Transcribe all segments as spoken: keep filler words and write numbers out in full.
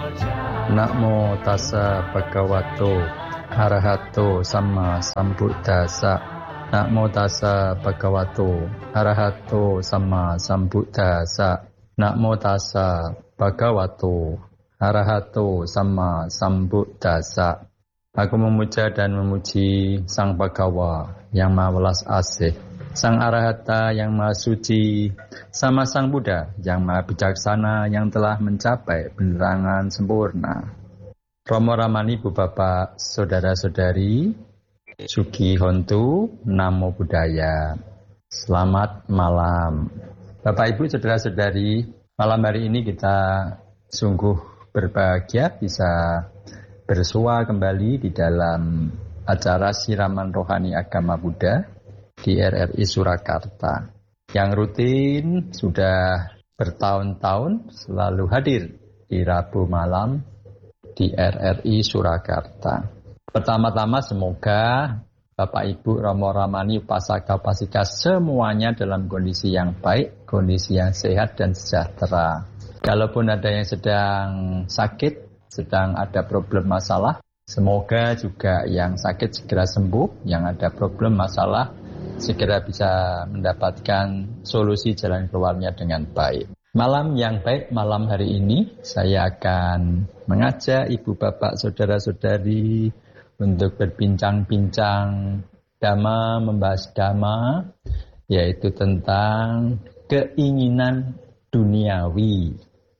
Namo tassa bhagavato arahato sama sambuddhassa. Namo tassa bhagavato arahato sama sambuddhassa. Namo tassa bhagavato arahato sama sambuddhassa. Aku memuja dan memuji Sang Bhagawa yang Maha Welas Asih, Sang Arahata yang Maha Suci, sama Sang Buddha yang Maha Bijaksana yang telah mencapai penerangan sempurna. Romo Ramani, Bu Bapak, Saudara-saudari, Sugi Hontu, Namo Buddhaya. Selamat malam. Bapak Ibu, Saudara-saudari, malam hari ini kita sungguh berbahagia bisa bersua kembali di dalam acara siraman rohani agama Buddha di R R I Surakarta yang rutin sudah bertahun-tahun selalu hadir di Rabu malam di R R I Surakarta. Pertama-tama semoga Bapak Ibu Romo Ramani Upasaka Upasika semuanya dalam kondisi yang baik, kondisi yang sehat dan sejahtera. Kalaupun ada yang sedang sakit, sedang ada problem masalah, semoga juga yang sakit segera sembuh, yang ada problem masalah segera bisa mendapatkan solusi jalan keluarnya dengan baik. Malam yang baik, malam hari ini saya akan mengajak ibu bapak saudara-saudari untuk berbincang-bincang dhamma, membahas dhamma, yaitu tentang keinginan duniawi.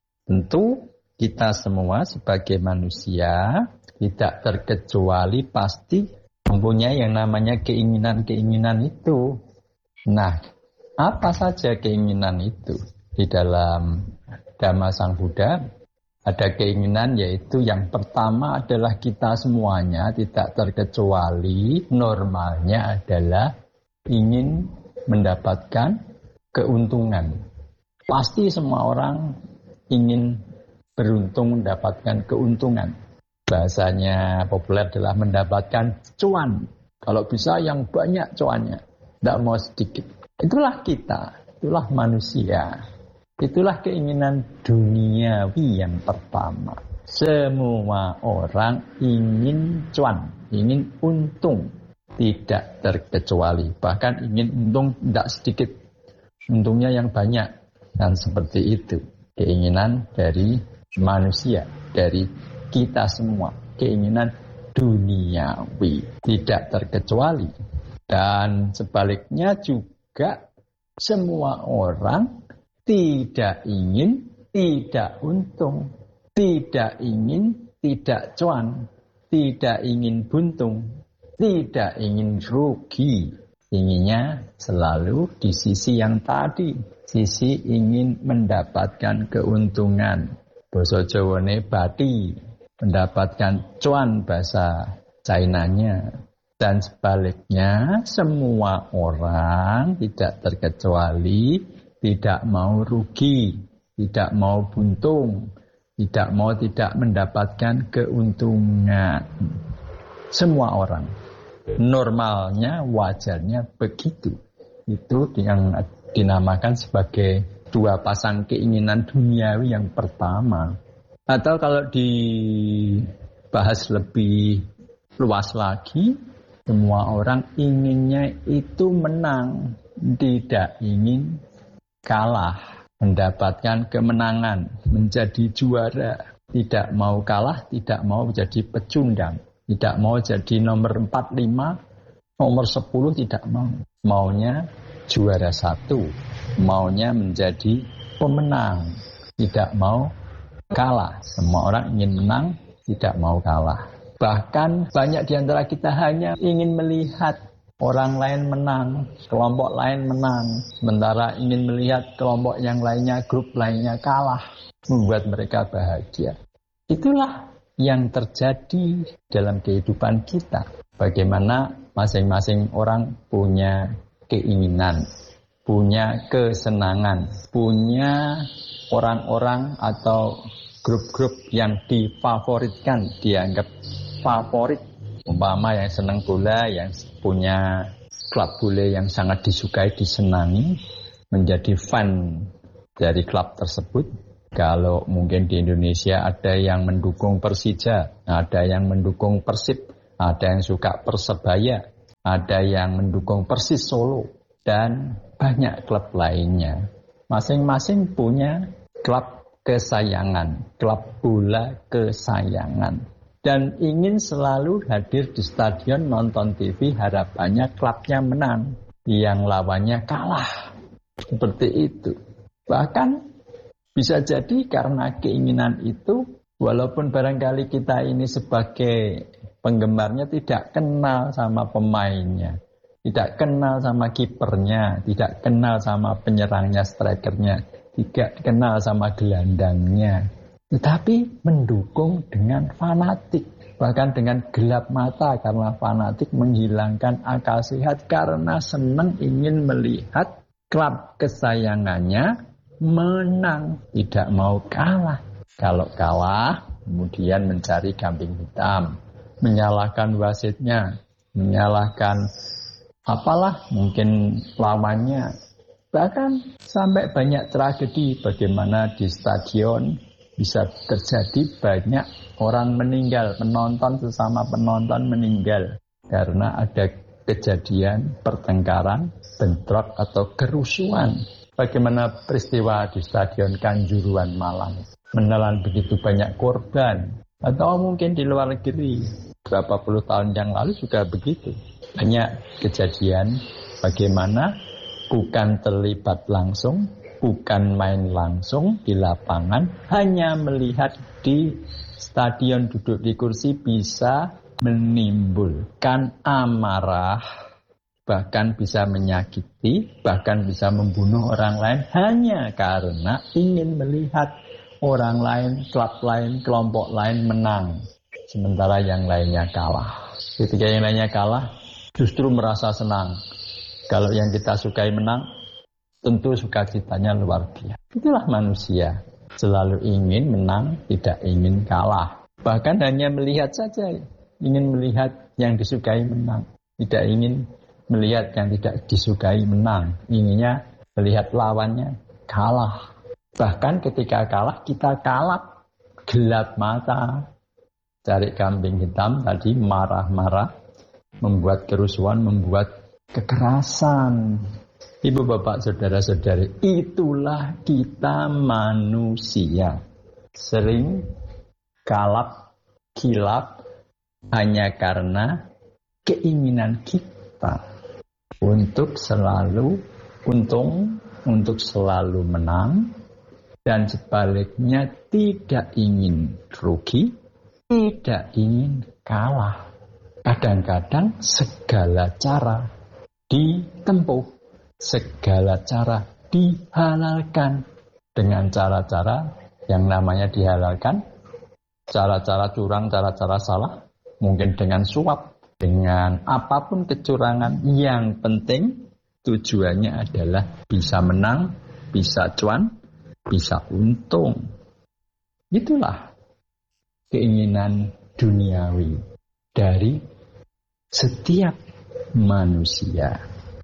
Tentu kita semua sebagai manusia tidak terkecuali pasti mempunyai yang namanya keinginan-keinginan itu. Nah, apa saja keinginan itu? Di dalam Dhamma Sang Buddha ada keinginan, yaitu yang pertama adalah kita semuanya tidak terkecuali normalnya adalah ingin mendapatkan keuntungan. Pasti semua orang ingin beruntung mendapatkan keuntungan. Bahasanya populer adalah mendapatkan cuan. Kalau bisa yang banyak cuannya, tidak mau sedikit. Itulah kita, itulah manusia. Itulah keinginan duniawi yang pertama. Semua orang ingin cuan, ingin untung, tidak terkecuali. Bahkan ingin untung tidak sedikit, untungnya yang banyak. Dan seperti itu keinginan dari manusia, dari kita semua, keinginan duniawi tidak terkecuali. Dan sebaliknya juga semua orang tidak ingin tidak untung, tidak ingin tidak cuan, tidak ingin buntung, tidak ingin rugi. Inginnya selalu di sisi yang tadi, sisi ingin mendapatkan keuntungan. Basa Jawane bati, mendapatkan cuan bahasa Chinanya. Dan sebaliknya, semua orang tidak terkecuali tidak mau rugi, tidak mau buntung, tidak mau tidak mendapatkan keuntungan. Semua orang. Normalnya, wajarnya begitu. Itu yang dinamakan sebagai dua pasang keinginan duniawi yang pertama. Atau kalau dibahas lebih luas lagi, semua orang inginnya itu menang, tidak ingin kalah, mendapatkan kemenangan, menjadi juara, tidak mau kalah, tidak mau jadi pecundang, tidak mau jadi nomor empat lima, nomor sepuluh tidak mau. Maunya juara satu, maunya menjadi pemenang, tidak mau kalah. Semua orang ingin menang, tidak mau kalah. Bahkan banyak di antara kita hanya ingin melihat orang lain menang, kelompok lain menang, sementara ingin melihat kelompok yang lainnya, grup lainnya kalah, membuat mereka bahagia. Itulah yang terjadi dalam kehidupan kita. Bagaimana masing-masing orang punya keinginan, punya kesenangan, punya orang-orang atau grup-grup yang difavoritkan, dianggap favorit. Umpama yang senang bola, yang punya klub bola yang sangat disukai, disenangi, menjadi fan dari klub tersebut. Kalau mungkin di Indonesia ada yang mendukung Persija, ada yang mendukung Persib, ada yang suka Persebaya, ada yang mendukung Persis Solo, dan banyak klub lainnya. Masing-masing punya klub kesayangan, klub bola kesayangan. Dan ingin selalu hadir di stadion nonton T V, harapannya klubnya menang, yang lawannya kalah. Seperti itu. Bahkan bisa jadi karena keinginan itu, walaupun barangkali kita ini sebagai penggemarnya tidak kenal sama pemainnya, tidak kenal sama kipernya, tidak kenal sama penyerangnya, strikernya, tidak kenal sama gelandangnya, tetapi mendukung dengan fanatik, bahkan dengan gelap mata karena fanatik, menghilangkan akal sehat karena senang ingin melihat klub kesayangannya menang, tidak mau kalah. Kalau kalah, kemudian mencari kambing hitam, menyalahkan wasitnya, menyalahkan apalah mungkin lawannya. Bahkan sampai banyak tragedi bagaimana di stadion bisa terjadi banyak orang meninggal, penonton sesama penonton meninggal karena ada kejadian pertengkaran, bentrok atau kerusuhan. Bagaimana peristiwa di Stadion Kanjuruhan Malang menelan begitu banyak korban, atau mungkin di luar negeri berapa puluh tahun yang lalu juga begitu. Banyak kejadian bagaimana bukan terlibat langsung, bukan main langsung di lapangan, hanya melihat di stadion duduk di kursi bisa menimbulkan amarah, bahkan bisa menyakiti, bahkan bisa membunuh orang lain hanya karena ingin melihat orang lain, klub lain, kelompok lain menang, sementara yang lainnya kalah. Ketika yang lainnya kalah, justru merasa senang. Kalau yang kita sukai menang, tentu sukacitanya luar biasa. Itulah manusia, selalu ingin menang, tidak ingin kalah. Bahkan hanya melihat saja, ingin melihat yang disukai menang, tidak ingin melihat yang tidak disukai menang. Inginnya melihat lawannya kalah. Bahkan ketika kalah, kita kalah, gelap mata, cari kambing hitam tadi, marah-marah, membuat kerusuhan, membuat kekerasan. Ibu bapak saudara-saudari, itulah kita manusia. Sering kalap, kilap hanya karena keinginan kita untuk selalu untung, untuk selalu menang, dan sebaliknya tidak ingin rugi, tidak ingin kalah. Kadang-kadang segala cara ditempuh, segala cara dihalalkan. Dengan cara-cara yang namanya dihalalkan, cara-cara curang, cara-cara salah, mungkin dengan suap, dengan apapun kecurangan, yang penting tujuannya adalah bisa menang, bisa cuan, bisa untung. Itulah keinginan duniawi dari setiap manusia.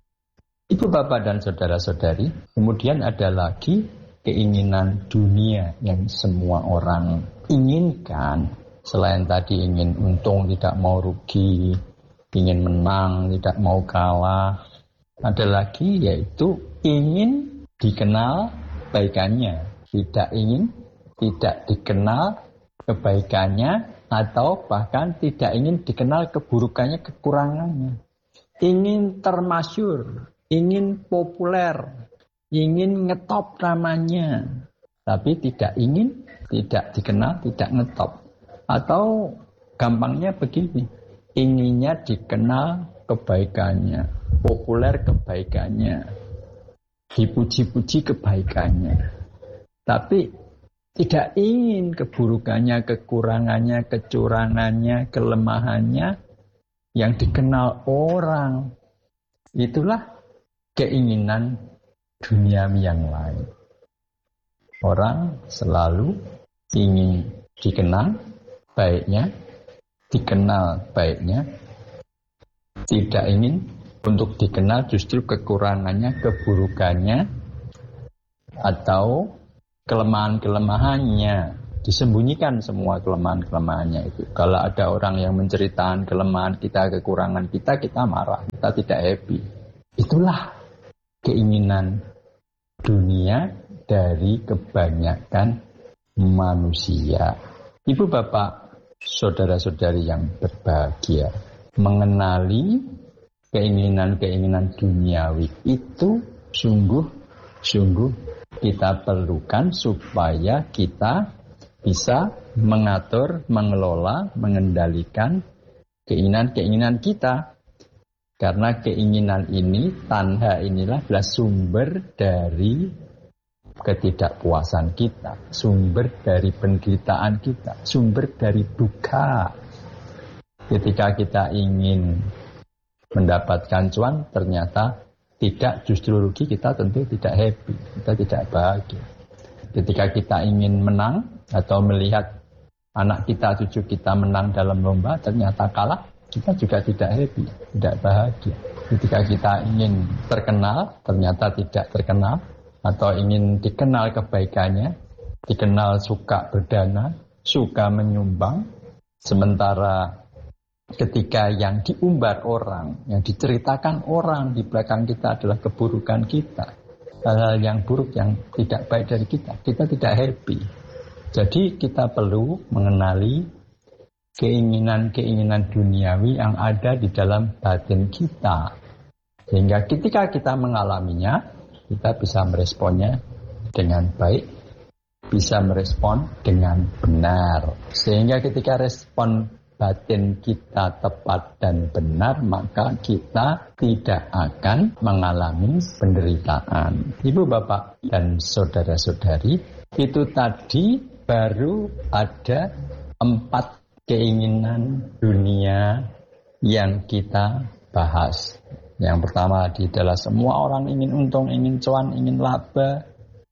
Ibu bapak dan saudara-saudari, kemudian ada lagi keinginan dunia yang semua orang inginkan. Selain tadi ingin untung, tidak mau rugi, ingin menang, tidak mau kalah. Ada lagi yaitu ingin dikenal kebaikannya, tidak ingin tidak dikenal kebaikannya, atau bahkan tidak ingin dikenal keburukannya, kekurangannya. Ingin termasyur, ingin populer, ingin ngetop namanya, tapi tidak ingin tidak dikenal, tidak ngetop. Atau gampangnya begini, inginnya dikenal kebaikannya, populer kebaikannya, dipuji-puji kebaikannya, tapi tidak ingin keburukannya, kekurangannya, kecurangannya, kelemahannya yang dikenal orang. Itulah keinginan duniawi yang lain. Orang selalu ingin dikenal baiknya, dikenal baiknya, tidak ingin untuk dikenal justru kekurangannya, keburukannya, atau kelemahan-kelemahannya, disembunyikan semua kelemahan-kelemahannya itu. Kalau ada orang yang menceritakan kelemahan kita, kekurangan kita, kita marah, kita tidak happy. Itulah keinginan dunia dari kebanyakan manusia. Ibu bapak, saudara-saudari yang berbahagia, mengenali keinginan-keinginan duniawi itu sungguh-sungguh kita perlukan supaya kita bisa mengatur, mengelola, mengendalikan keinginan-keinginan kita. Karena keinginan ini, tanha inilah adalah sumber dari ketidakpuasan kita, sumber dari penderitaan kita, sumber dari duka. Ketika kita ingin mendapatkan cuan, ternyata tidak, justru rugi, kita tentu tidak happy, kita tidak bahagia. Ketika kita ingin menang atau melihat anak kita, cucu kita menang dalam lomba, ternyata kalah, kita juga tidak happy, tidak bahagia. Ketika kita ingin terkenal, ternyata tidak terkenal, atau ingin dikenal kebaikannya, dikenal suka berdana, suka menyumbang, sementara ketika yang diumbar orang, yang diceritakan orang di belakang kita adalah keburukan kita, hal-hal yang buruk yang tidak baik dari kita, kita tidak happy. Jadi kita perlu mengenali keinginan-keinginan duniawi yang ada di dalam batin kita, sehingga ketika kita mengalaminya, kita bisa meresponnya dengan baik, bisa merespon dengan benar. Sehingga ketika respon batin kita tepat dan benar, maka kita tidak akan mengalami penderitaan. Ibu bapak dan saudara-saudari, itu tadi baru ada empat keinginan dunia yang kita bahas. Yang pertama adalah semua orang ingin untung, ingin cuan, ingin laba,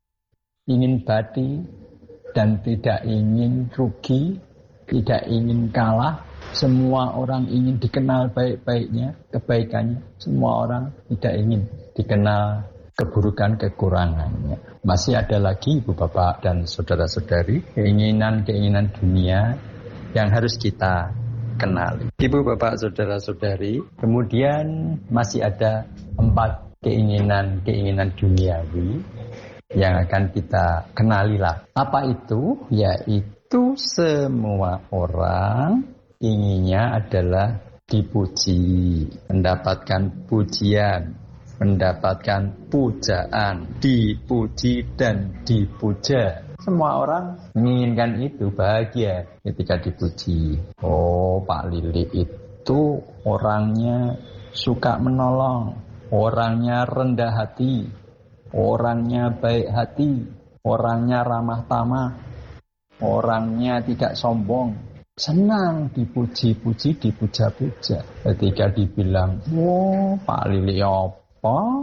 ingin bati, dan tidak ingin rugi, tidak ingin kalah. Semua orang ingin dikenal baik-baiknya, kebaikannya. Semua orang tidak ingin dikenal keburukan-kekurangannya. Masih ada lagi ibu bapak dan saudara-saudari, keinginan-keinginan dunia yang harus kita kenali. Ibu bapak saudara-saudari, kemudian masih ada empat keinginan-keinginan duniawi yang akan kita kenalilah. Apa itu? Yaitu semua orang inginnya adalah dipuji, mendapatkan pujian, mendapatkan pujaan, dipuji dan dipuja. Semua orang menginginkan itu, bahagia ketika dipuji. Oh, Pak Lili itu orangnya suka menolong, orangnya rendah hati, orangnya baik hati, orangnya ramah tamah, orangnya tidak sombong. Senang dipuji-puji, dipuja-puja. Ketika dibilang, oh Pak Lili apa?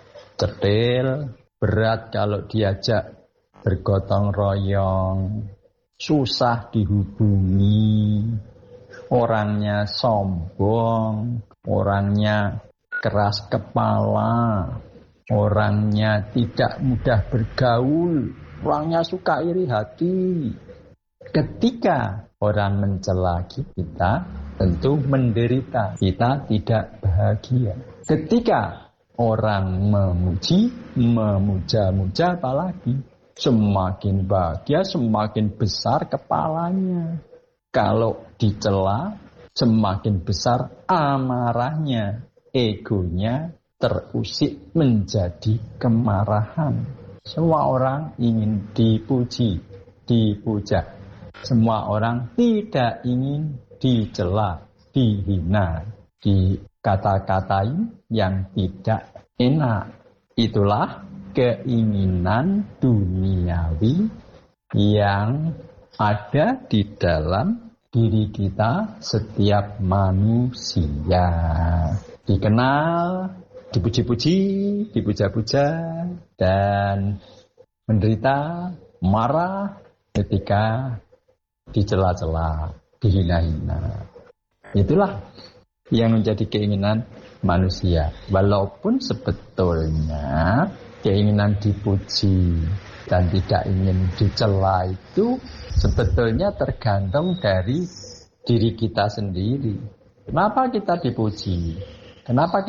Cetil, berat kalau diajak bergotong royong, susah dihubungi, orangnya sombong, orangnya keras kepala, orangnya tidak mudah bergaul, orangnya suka iri hati. Ketika orang mencela kita, tentu menderita, kita tidak bahagia. Ketika orang memuji, memuja-muja apalagi, semakin bahagia, semakin besar kepalanya. Kalau dicela, semakin besar amarahnya. Egonya terusik menjadi kemarahan. Semua orang ingin dipuji, dipuja. Semua orang tidak ingin dicela, dihina, dikata-katain yang tidak enak. Itulah keinginan duniawi yang ada di dalam diri kita setiap manusia. Dikenal, dipuji-puji, dipuja-puja, dan menderita, marah ketika dicela-cela, dihina-hina. Itulah yang menjadi keinginan manusia. Walaupun sebetulnya keinginan dipuji, dan tidak ingin dicela itu sebetulnya tergantung dari diri kita sendiri. Kenapa kita dipuji? Kenapa